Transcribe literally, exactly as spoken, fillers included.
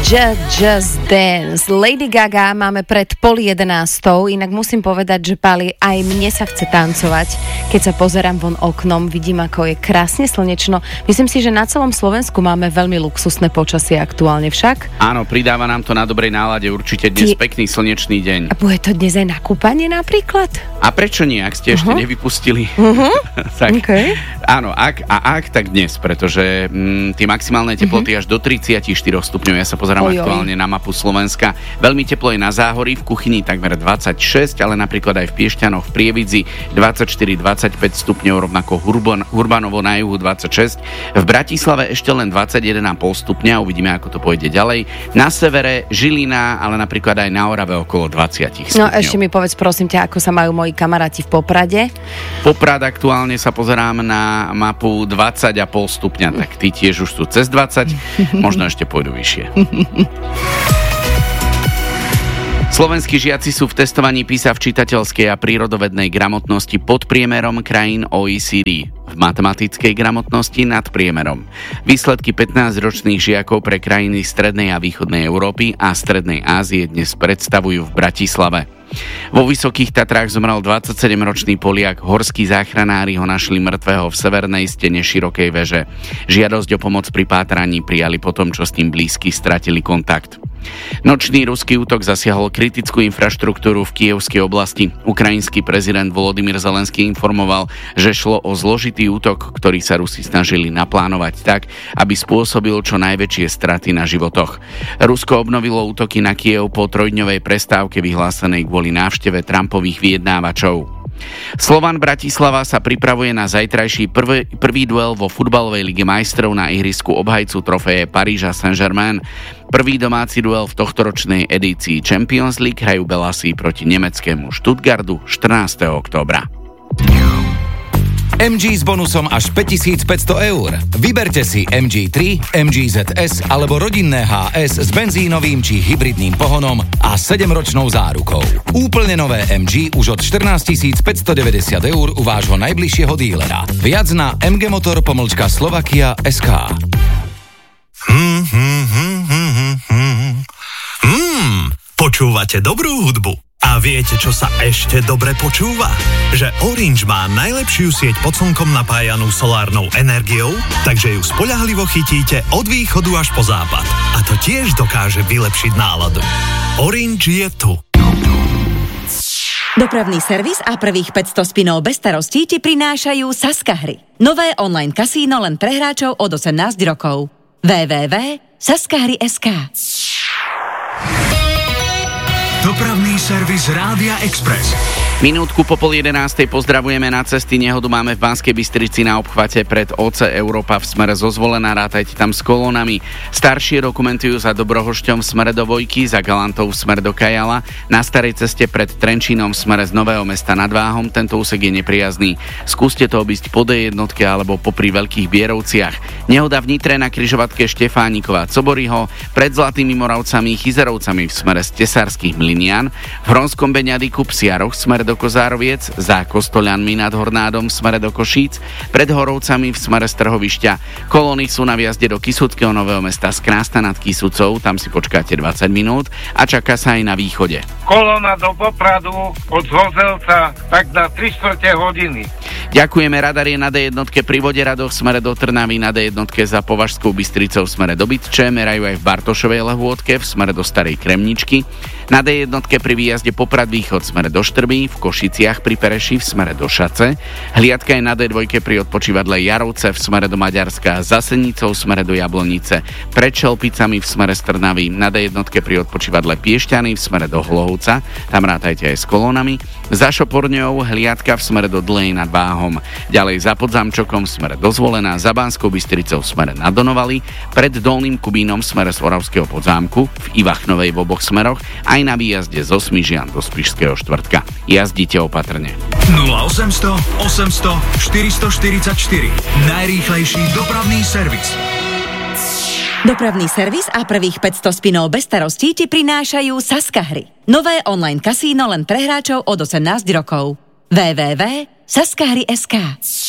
Just, just Dance. Lady Gaga máme pred pol jedenástou, inak musím povedať, že Pali, aj mne sa chce tancovať. Keď sa pozerám von oknom, vidím, ako je krásne slnečno. Myslím si, že na celom Slovensku máme veľmi luxusné počasie aktuálne však. Áno, pridáva nám to na dobrej nálade určite dnes Ty... pekný slnečný deň. A bude to dnes aj na kúpanie napríklad? A prečo nie, ak ste ešte uh-huh. nevypustili? Uh-huh. tak, okay. Áno, ak, a ak, tak dnes, pretože mm, tie maximálne teploty uh-huh. až do tridsaťštyri stupňov. Ja sa pozerám Ojoj. aktuálne na mapu Slovenska. Veľmi teplo je na Záhorí, v Kuchyni takmer dvadsaťšesť, ale napríklad aj v Piešťanoch, v Prievidzi dvadsaťštyri dvadsaťpäť stupňov, rovnako Urban, Urbanovo na juhu dvadsaťšesť. V Bratislave ešte len dvadsaťjeden celá päť stupňa, uvidíme, ako to pôjde ďalej. Na severe Žilina, ale napríklad aj na Orave okolo dvadsať stupňov. No ešte mi povedz, prosím ťa, ako sa majú moji kamaráti v Poprade? Poprad aktuálne sa pozerám na mapu dvadsať celá päť stupňa, tak ty tiež už sú cez dvadsať, možno ešte pôjdu vyššie. Slovenskí žiaci sú v testovaní PISA v čitateľskej a prírodovednej gramotnosti pod priemerom krajín ó é cé dé. V matematickej gramotnosti nad priemerom. Výsledky pätnásťročných žiakov pre krajiny strednej a východnej Európy a strednej Ázie dnes predstavujú v Bratislave. Vo Vysokých Tatrách zomrel dvadsaťsedemročný Poliak, horskí záchranári ho našli mŕtvého v severnej stene širokej veže. Žiadosť o pomoc pri pátraní prijali potom, čo s tým blízky stratili kontakt. Nočný ruský útok zasiahol kritickú infraštruktúru v Kyjevskej oblasti. Ukrajinský prezident Volodymyr Zelenský informoval, že šlo o zložitý útok, ktorý sa Rusi snažili naplánovať tak, aby spôsobil čo najväčšie straty na životoch. Rusko obnovilo útoky na Kyjev po trojdňovej prestávke vyhlásenej kvôli návšteve Trumpových vyjednávačov. Slovan Bratislava sa pripravuje na zajtrajší prvý, prvý duel vo futbalovej lige majstrov na ihrisku obhajcu trofeje Paríža Saint-Germain. Prvý domáci duel v tohtoročnej edícii Champions League hrajú Belasi proti nemeckému Stuttgartu štrnásteho októbra. em gé s bonusom až päťtisícpäťsto eur. Vyberte si em gé tri, em gé zet es alebo rodinné há es s benzínovým či hybridným pohonom a sedemročnou zárukou. Úplne nové em gé už od štrnásťtisícpäťstodeväťdesiat eur u vášho najbližšieho dílera. Viac na mgmotor pomlčka Slovakia bodka es ká. Hmm, hmm, hmm, hmm, hmm. Hmm, počúvate dobrú hudbu. A viete, čo sa ešte dobre počúva? Že Orange má najlepšiu sieť pod slnkom napájanú solárnou energiou, takže ju spoľahlivo chytíte od východu až po západ. A to tiež dokáže vylepšiť náladu. Orange je tu. Dopravný servis a prvých päťsto spinov bez starostí ti prinášajú Saska hry. Nové online kasíno len pre hráčov od osemnásť rokov. w w w bodka saska hry bodka es ká. Dopravný servis Rádia Express. Minútku po pol jedenástej pozdravujeme na cesty. Nehodu máme v Banskej Bystrici na obchvate pred ó cé Európa v smere zo Zvolena. Rátajte tam s kolónami. Staršie dokumentujú za Dobrohošťom v smere do Vojky, za Galantov v smere do Kajala. Na starej ceste pred Trenčínom v smere z Nového Mesta nad Váhom. Tento úsek je nepriazný. Skúste to obísť po dé jednotke alebo popri Veľkých Bierovciach. Nehoda v Nitre na križovatke Štefánikova Coboryho, pred Zlatými Moravcami Chyzerovcami v smere z Tesárskych Mlynian, v Hronskom Beňadiku Psiaroch v smere do Kozároviec, za Kostoľanmi nad Hornádom v smere do Košíc, pred Horovcami v smere z Trhovišťa. Kolóny sú na vjazde do Kysuckého Nového Mesta z Krásta nad Kysucou, tam si počkáte dvadsať minút a čaká sa aj na východe. Kolóna do Popradu od Zvozelca tak na tri štvrte hodiny. Ďakujeme, radar je na dé jednotke pri Voderadoch v smere do Trnavy, na dé jednotke za Považskou Bystricou v smere do Bytče, merajú aj v Bartošovej Lehôtke v smere do Starej Kremničky, na dé jednotke pri výjazde Poprad Východ v smere do Štrbí, v Košiciach pri Pereši v smere do Šace, hliadka je na dé dva pri odpočívadle Jarovce v smere do Maďarska, za Senicou v smere do Jablonice, pred Šelpicami v smere z Trnavy, na dé jednotke pri odpočívadle Piešťany v smere do Hlohovca, tam rátajte aj s kolónami, za Šoporňou hliadka v smere do Dlej nad Váhom, ďalej za Podzamčokom v smere do Zvolena, za Banskou Bystricou v smere na Donovali, pred Dolným Kubínom v smere z Oravského Podzámku, v Ivachnovej v oboch smeroch, aj na výjazde zo Smižian do Spišského Štvrtka. Jazdite opatrne. nula osemsto osemsto štyristoštyridsaťštyri. Najrýchlejší dopravný servis. Dopravný servis a prvých päťsto spinov bez starostí ti prinášajú Saska hry. Nové online kasíno len pre hráčov od osemnásť rokov. w w w bodka saska hry bodka es ká.